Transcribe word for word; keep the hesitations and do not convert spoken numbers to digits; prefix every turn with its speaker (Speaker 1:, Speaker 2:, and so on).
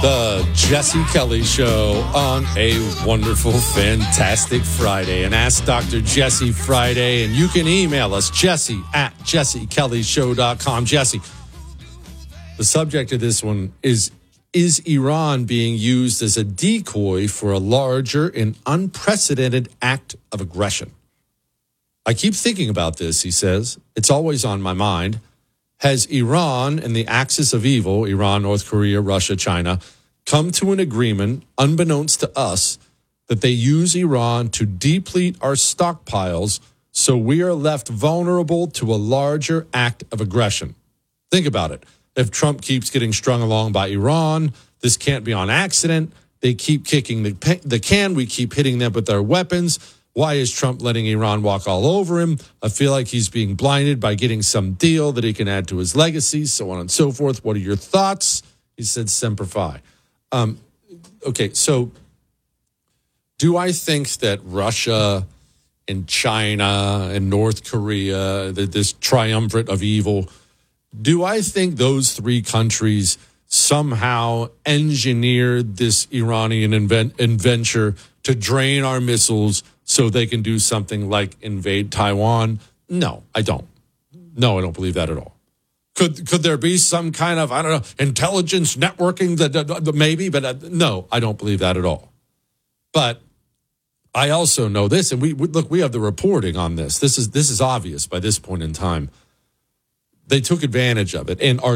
Speaker 1: The Jesse Kelly Show on a wonderful, fantastic Friday. And Ask Doctor Jesse Friday. And you can email us, Jesse at jesse kelly show dot com. Jesse, the subject of this one is, is Iran being used as a decoy for a larger and unprecedented act of aggression? I keep thinking about this, he says. It's always on my mind. Has Iran and the axis of evil, Iran, North Korea, Russia, China, come to an agreement, unbeknownst to us, that they use Iran to deplete our stockpiles so we are left vulnerable to a larger act of aggression? Think about it. If Trump keeps getting strung along by Iran, this can't be on accident. They keep kicking the, the can. We keep hitting them with our weapons. Why is Trump letting Iran walk all over him? I feel like he's being blinded by getting some deal that he can add to his legacy, so on and so forth. What are your thoughts? He said, Semper Fi. Um, okay, so do I think that Russia and China and North Korea, this triumvirate of evil, do I think those three countries somehow engineered this Iranian invent, invention to drain our missiles so they can do something like invade Taiwan? No, I don't. No, I don't believe that at all. Could could there be some kind of, I don't know, intelligence networking? That, that, that maybe, but uh, no, I don't believe that at all. But I also know this, and we, we look, we have the reporting on this. This is this is obvious by this point in time. They took advantage of it, and are